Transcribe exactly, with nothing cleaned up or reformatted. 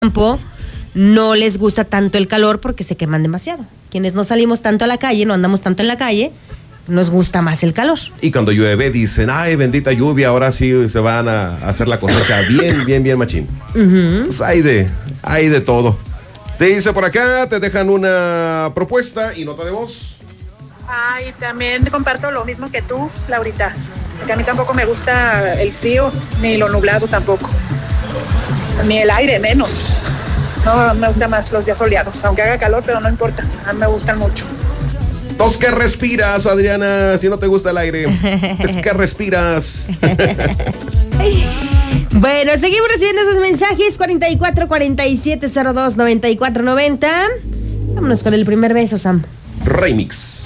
campo no les gusta tanto el calor porque se queman demasiado. Quienes no salimos tanto a la calle, no andamos tanto en la calle, nos gusta más el calor. Y cuando llueve dicen, ay, bendita lluvia, ahora sí se van a hacer la cosecha bien, bien, bien machín. Uh-huh. Pues hay de, hay de todo. Te dice por acá, te dejan una propuesta y nota de voz. Ay, también comparto lo mismo que tú, Laurita. Porque a mí tampoco me gusta el frío, ni lo nublado tampoco. Ni el aire, menos. No, me gustan más los días soleados, aunque haga calor, pero no importa. A mí me gustan mucho. Tos que respiras, Adriana, si no te gusta el aire. Es que respiras. Bueno, seguimos recibiendo sus mensajes. cuarenta y cuatro, cuarenta y siete, cero dos, noventa y cuatro, noventa. Vámonos con el primer beso, Sam. Remix.